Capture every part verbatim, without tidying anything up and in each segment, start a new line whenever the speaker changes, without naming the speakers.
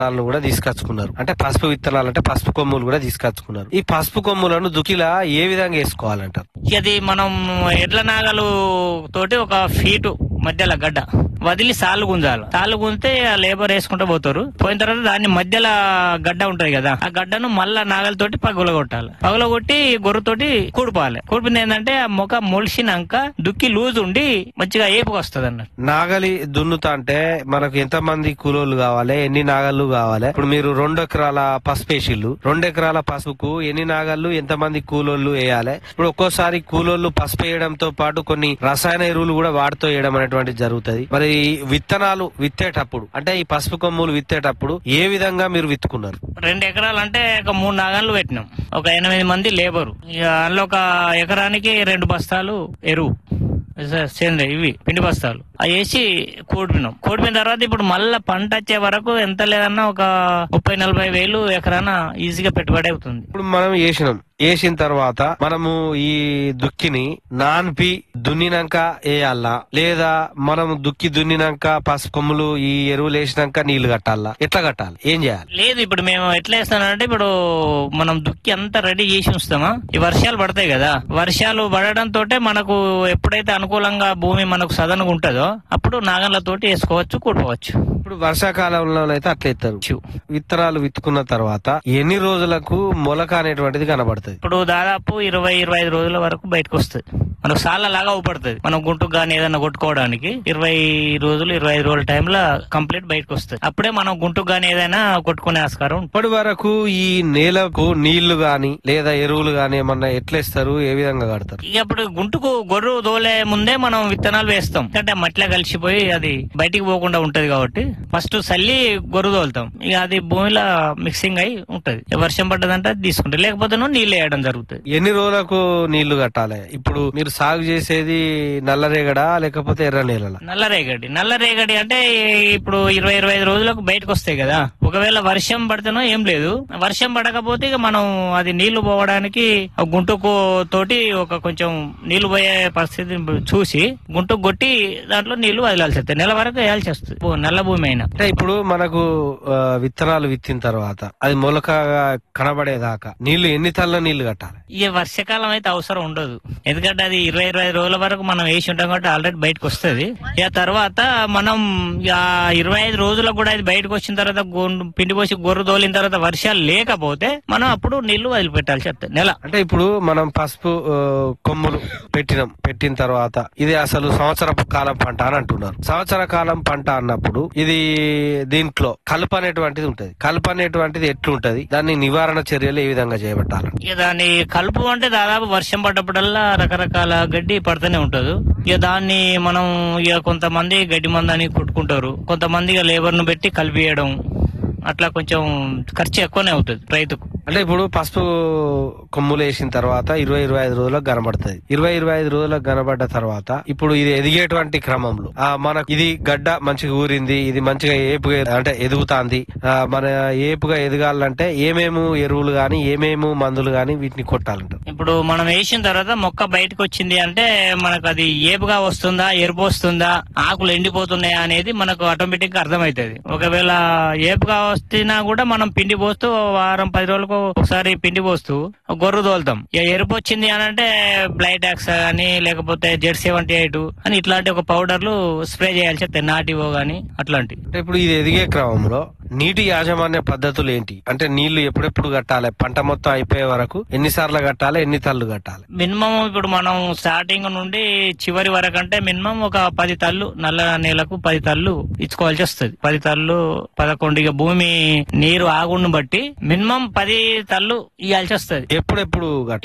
విత్తనాలను కూడా తీసుకొచ్చుకున్నారు. అంటే పసుపు విత్తనాలు అంటే పసుపు కొమ్ములు కూడా తీసుకొచ్చుకున్నారు. ఈ పసుపు కొమ్ములను దుక్కిలా ఏ విధంగా వేసుకోవాలంటారు?
అది మనం ఎడ్ల నాగలు తోటి ఒక ఫీటు మధ్యలో గడ్డ వదిలి సాలు గుంజాలి. సాలు గుంజితే లేబర్ వేసుకుంటూ పోతారు. పోయిన తర్వాత దాన్ని మధ్యలో గడ్డ ఉంటది కదా, ఆ గడ్డను మళ్ళా నాగలతోటి పగులగొట్టాలి. పగులగొట్టి గొర్రెతోటి కూడిపోవాలి. కూడిపోయింది ఏంటంటే ఆ మొక్క మొలిసినాక దుక్కి లూజ్ ఉండి మంచిగా ఏపుగా వస్తుంది అన్నట్టు.
నాగలి దున్నుతా అంటే మనకు ఎంత మంది కూలోళ్ళు కావాలి, ఎన్ని నాగళ్ళు కావాలి? ఇప్పుడు మీరు రెండు ఎకరాల పసుపు వేసిళ్ళు, రెండు ఎకరాల పసుపుకు ఎన్ని నాగళ్ళు, ఎంత మంది కూలోళ్ళు వేయాలి? ఇప్పుడు ఒక్కోసారి కూలోళ్ళు పసుపు వేయడంతో పాటు కొన్ని రసాయన ఎరువులు కూడా వాడుతూ వేయడం అనేటువంటి జరుగుతుంది. మరి విత్తనాలు విత్తేటప్పుడు అంటే ఈ పసుపు కొమ్ములు విత్తేటప్పుడు ఏ విధంగా మీరు విత్తుకున్నారు?
రెండు ఎకరాలు అంటే ఒక మూడు నాగళ్ళు పెట్టినాం. ఒక ఎనిమిది మంది లేబరు. అందులో ఒక ఎకరానికి రెండు బస్తాలు ఎరువు సేంద్రియ ఇవి పిండి బస్తాలు అవి వేసి కూడిపినాం. కూడిపిన తర్వాత ఇప్పుడు మళ్ళా పంట వచ్చే వరకు ఎంత లేదన్నా ఒక ముప్పై నలభై వేలు ఎకరాన ఈజీగా పెట్టుబడి అవుతుంది.
ఇప్పుడు మనం వేసినాం, వేసిన తర్వాత మనము ఈ దుక్కిని నాన్పి దున్నినాక వేయాలా, లేదా మనం దుక్కి దున్నినాక పసుపు కొమ్ములు ఈ ఎరువులు వేసినాక నీళ్లు కట్టాలా? ఎట్లా కట్టాలి, ఏం చేయాలి?
లేదు, ఇప్పుడు మేము ఎట్లా వేస్తానంటే ఇప్పుడు మనం దుక్కి అంతా రెడీ చేసి ఉంచుతామా, ఈ వర్షాలు పడతాయి కదా, వర్షాలు పడడంతో మనకు ఎప్పుడైతే అనుకూలంగా భూమి మనకు సదనంగా ఉంటుందో అప్పుడు నాగన్లతోటి వేసుకోవచ్చు, కూడుకోవచ్చు.
ఇప్పుడు వర్షాకాలంలో అయితే అట్లా ఎత్తారు. విత్తనాలు విత్తుకున్న తర్వాత ఎన్ని రోజులకు మొలక అనేటువంటిది కనబడుతుంది?
ఇప్పుడు దాదాపు ఇరవై ఇరవై ఐదు రోజుల వరకు బయటకు వస్తుంది. మనకు సాల లాగా ఊపడుతుంది. మనం గుంటుకు గానీ ఏదైనా కొట్టుకోవడానికి ఇరవై రోజులు ఇరవై ఐదు రోజుల టైంలో కంప్లీట్ బయటకు వస్తుంది. అప్పుడే మనం గుంటుకు గానీ ఏదైనా కొట్టుకునే ఆస్కారం.
ఇప్పటి వరకు ఈ నేలకు నీళ్లు గాని లేదా ఎరువులు గాని ఏమన్నా ఎట్లేస్తారు, ఏ విధంగా కడతారు?
ఇక అప్పుడు గుంటుకు గొర్రు దోలే ముందే మనం విత్తనాలు వేస్తాం. అంటే మట్టిలో కలిసిపోయి అది బయటికి పోకుండా ఉంటది కాబట్టి ఫస్ట్ చల్లి గొర్రు దోలుతాం. ఇక అది భూమిలో మిక్సింగ్ అయి ఉంటది. వర్షం పడ్డదంటే అది తీసుకుంటాం, లేకపోతే నీళ్లు వేయడం జరుగుతుంది.
ఎన్ని రోజులకు నీళ్లు కట్టాలి? ఇప్పుడు మీరు సాగు చేసేది నల్లరేగడా లేకపోతే ఎర్ర నేల?
నల్లరేగడి. నల్లరేగడి అంటే ఇప్పుడు ఇరవై ఇరవై ఐదు రోజులకు బయటకు వస్తాయి కదా. ఒకవేళ వర్షం పడితేనో ఏం లేదు, వర్షం పడకపోతే ఇక మనం అది నీళ్లు పోవడానికి గుంటుకు తోటి ఒక కొంచెం నీళ్లు పోయే పరిస్థితి చూసి గుంటుకు కొట్టి దాంట్లో నీళ్లు వదిలాల్సి వస్తాయి. నెల వరకు వేయాల్సి వస్తుంది నల్ల భూమి అయినా.
అంటే ఇప్పుడు మనకు విత్తనాలు విత్తిన తర్వాత అది మొలక కనబడేదాకా నీళ్లు ఎన్ని తల్ల నీళ్లు కట్టాలి?
ఈ వర్షాకాలం అయితే అవసరం ఉండదు, ఎందుకంటే అది ఇరవై ఇరవై ఐదు రోజుల వరకు మనం వేసి ఉంటాం కాబట్టి ఆల్రెడీ బయటకు వస్తుంది. ఇక తర్వాత మనం ఇరవై ఐదు రోజులకు కూడా అది బయటకు వచ్చిన తర్వాత పిండి పోసి గొర్రె తోలిన తర్వాత వర్షాలు లేకపోతే మనం అప్పుడు నీళ్లు వదిలిపెట్టాల్సి వస్తుంది నెల.
అంటే ఇప్పుడు మనం పసుపు కొమ్ములు పెట్టినాం, పెట్టిన తర్వాత ఇది అసలు సంవత్సర కాలం పంట అని అంటున్నారు. సంవత్సర కాలం పంట అన్నప్పుడు ఇది దీంట్లో కలుపు అనేటువంటిది ఉంటది. కలుపు అనేటువంటిది ఎట్లుంటది, దాన్ని నివారణ చర్యలు ఏ విధంగా చేపట్టాలి?
ఇక దాని కలుపు అంటే దాదాపు వర్షం పడ్డప్పుడల్లా రకరకాల గడ్డి పడుతూనే ఉంటది. ఇక దాన్ని మనం ఇక కొంతమంది గడ్డి మందని కొట్టుకుంటారు, కొంతమంది ఇక లేబర్ ను పెట్టి కలిపియడం, అట్లా కొంచెం ఖర్చు ఎక్కువనే అవుతుంది రైతుకు.
అంటే ఇప్పుడు పసుపు కొమ్ములు వేసిన తర్వాత ఇరవై ఇరవై ఐదు రోజులకు కనబడుతుంది. ఇరవై ఇరవై ఐదు రోజులకు కనబడ్డ తర్వాత ఇప్పుడు ఇది ఎదిగేటువంటి క్రమంలో ఆ మనకు ఇది గడ్డ మంచిగా ఊరింది, ఇది మంచిగా ఏపుగా అంటే ఎదుగుతాంది, మన ఏపుగా ఎదగాలంటే ఏమేమి ఎరువులు గాని ఏమేమి మందులు గాని వీటిని కొట్టాలంటారు?
ఇప్పుడు మనం వేసిన తర్వాత మొక్క బయటకు వచ్చింది అంటే మనకు అది ఏపుగా వస్తుందా, ఎరుపు వస్తుందా, ఆకులు ఎండిపోతున్నాయా అనేది మనకు ఆటోమేటిక్ గా అర్థమవుతుంది. ఒకవేళ ఏపుగా వస్తున్నా కూడా మనం పిండి పోస్తూ వారం పది రోజులకు ఒకసారి పిండి పోస్తూ గొర్రు తోలుతాం. ఇక ఎరుపు వచ్చింది అని అంటే బ్లైటాక్స్ అని లేకపోతే జెడ్ సెవెంటీ ఎయిట్ అని ఇట్లాంటి ఒక పౌడర్లు స్ప్రే చేయాల్సి వస్తాయి, నాటివో గానీ అట్లాంటి.
అంటే ఇప్పుడు ఇది ఎదిగే క్రమంలో నీటి యాజమాన్య పద్ధతులు ఏంటి? అంటే నీళ్లు ఎప్పుడెప్పుడు కట్టాలి? పంట మొత్తం అయిపోయే వరకు ఎన్నిసార్లు కట్టాలి, ఎన్ని తల్లు కట్టాలి?
మినిమం ఇప్పుడు మనం స్టార్టింగ్ నుండి చివరి వరకు అంటే మినిమం ఒక పది తల్లు నల్ల నేలకు పది తల్లు ఇచ్చుకోవాల్సి వస్తుంది. పది తల్లు పదకొండు, ఇక భూమి నీరు ఆగుండు బట్టి మినిమం పది తల్లు ఇవ్వాల్సి వస్తుంది.
ఎప్పుడెప్పుడు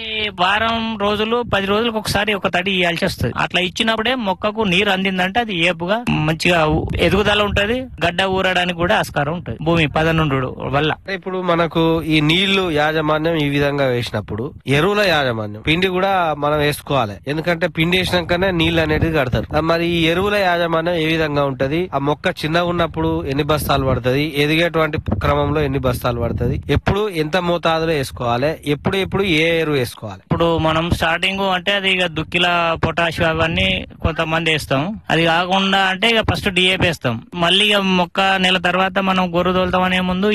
వారం రోజులు పది రోజులకు ఒకసారి ఒక తడి ఇవ్వాల్సి వస్తుంది. అట్లా ఇచ్చినప్పుడే మొక్కకు నీరు అందిందంటే అది ఏపుగా మంచిగా ఎదుగుదల ఉంటది, గడ్డ ఊరడానికి కూడా ఆస్కారం ఉంటది భూమి పదనుండు వల్ల.
ఇప్పుడు మనకు ఈ నీళ్లు యాజమాన్యం ఈ విధంగా వేసినప్పుడు ఎరువుల యాజమాన్యం పిండి కూడా మనం వేసుకోవాలి, ఎందుకంటే పిండి వేసినాకనే నీళ్లు అనేది కడతారు. మరి ఈ ఎరువుల యాజమాన్యం ఏ విధంగా ఉంటది? ఆ మొక్క చిన్నగా ఉన్నప్పుడు ఎన్ని బస్తాలు పడుతుంది, ఎదిగేటువంటి క్రమంలో ఎన్ని బస్తాలు పడుతుంది, ఎప్పుడు ఎంత మోతాదులో వేసుకోవాలి, ఎప్పుడు ఎప్పుడు ఏ ఎరువు వేసుకోవాలి?
ఇప్పుడు మనం స్టార్టింగ్ అంటే అది ఇక దుక్కిల పొటాష్ అవన్నీ కొంతమంది వేస్తాం. అది కాకుండా అంటే ఇక ఫస్ట్ డిఏపి వేస్తాం. మళ్ళీ ఇక మొక్క నెల తర్వాత మనం గొర్రె గొర్రు తోలుతామనే ముందు